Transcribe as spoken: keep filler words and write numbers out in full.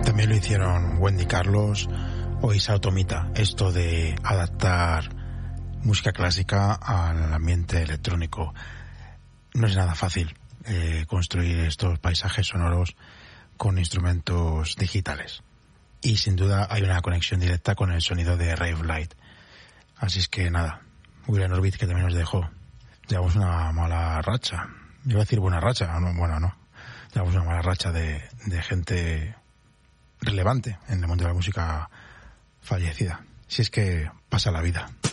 También lo hicieron Wendy Carlos o Isao Tomita, esto de adaptar música clásica al ambiente electrónico. No es nada fácil eh, construir estos paisajes sonoros con instrumentos digitales. Y sin duda hay una conexión directa con el sonido de Rave Light. Así es que nada, William Orbit, que también nos dejó. Llevamos una mala racha. Iba a decir buena racha, no, bueno, no. Llevamos una mala racha de, de gente relevante en el mundo de la música fallecida. Si es que pasa la vida.